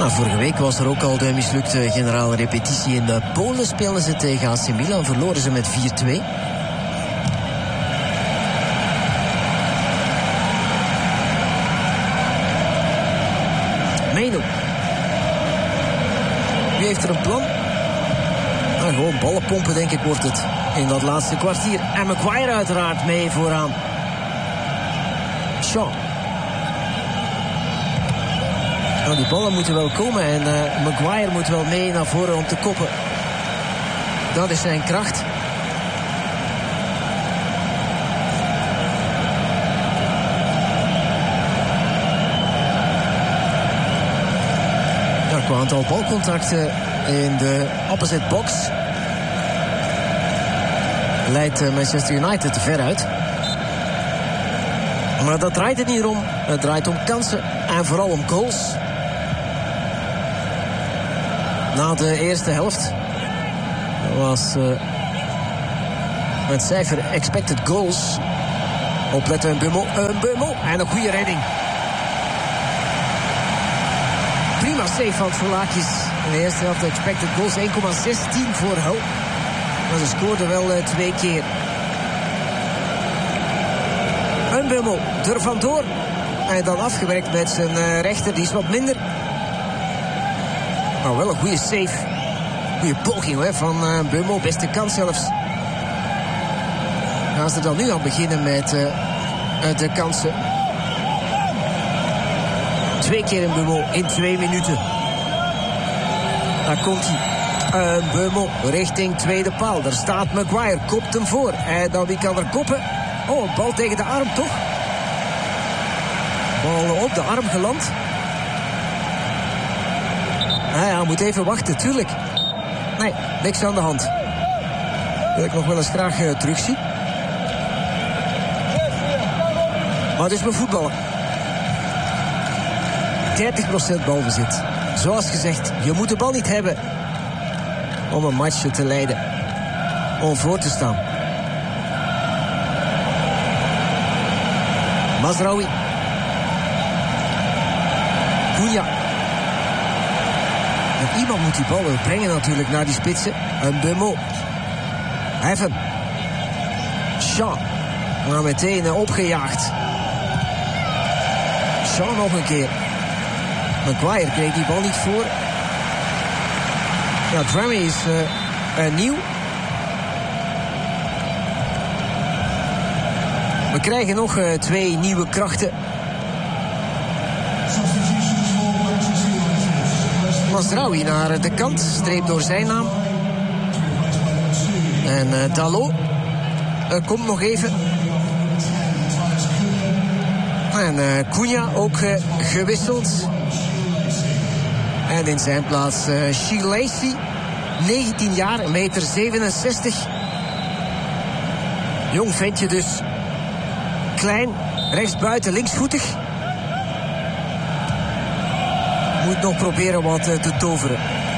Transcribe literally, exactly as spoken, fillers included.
Nou, vorige week was er ook al de mislukte generale repetitie in de Polen. Speelden ze tegen A C Milan, verloren ze met vier twee. Meno. Wie heeft er een plan? Nou, gewoon ballen pompen, denk ik, wordt het in dat laatste kwartier. En Maguire uiteraard mee vooraan. Shaw. Nou, die ballen moeten wel komen en uh, Maguire moet wel mee naar voren om te koppen. Dat is zijn kracht. Ja, qua aantal balcontacten in de opposite box leidt Manchester United te ver uit. Maar dat draait het niet om. Het draait om kansen en vooral om goals. Na de eerste helft was uh, het cijfer expected goals. Opletten, een Mbeumo, een Mbeumo en een goede redding. Prima save van Volakis. In de eerste helft expected goals één komma zestien voor Hull. Maar ze scoorden wel uh, twee keer. Een Mbeumo er vandoor. En dan afgewerkt met zijn uh, rechter, die is wat minder. Maar wel een goede save. Goede poging hè, van uh, Mbeumo. Beste kans zelfs. Gaan ze dan nu aan beginnen met uh, de kansen. Twee keer een Mbeumo in twee minuten. Daar komt hij. Uh, Mbeumo richting tweede paal. Daar staat Maguire. Kopt hem voor. En dan wie kan er koppen? Oh, een bal tegen de arm toch? Bal op de arm geland. Ah ja, moet even wachten, tuurlijk. Nee, niks aan de hand. Wil ik nog wel eens graag uh, terugzien. Maar het is met voetballen. dertig procent balbezit. Zoals gezegd, je moet de bal niet hebben om een match te leiden. Om voor te staan. Mazraoui. Cunha. En iemand moet die bal wel brengen natuurlijk naar die spitsen. Een Mbeumo. Heffen. Shaw. Maar meteen opgejaagd. Shaw nog een keer. Maguire kreeg die bal niet voor. Ja, Drammy is uh, uh, nieuw. We krijgen nog uh, twee nieuwe krachten. Mazraoui naar de kant, streep door zijn naam. En uh, Dalot uh, komt nog even. En uh, Cunha ook uh, gewisseld. En in zijn plaats uh, Shilesi, negentien jaar, een meter zevenenzestig. Jong ventje dus. Klein, rechtsbuiten, linksvoetig. Moet nog proberen wat uh, te toveren.